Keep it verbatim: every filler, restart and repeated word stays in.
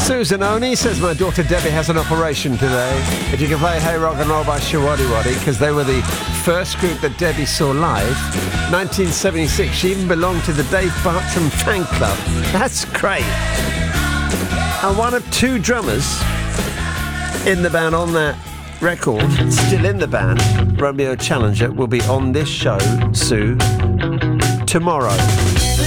Susan Oni says, my daughter Debbie has an operation today. If you can play Hey Rock and Roll by Shawaddy Waddy, because they were the first group that Debbie saw live. nineteen seventy-six, she even belonged to the Dave Bartram fan club. That's great. And one of two drummers in the band on that record, still in the band, Romeo Challenger, will be on this show, Sue, tomorrow.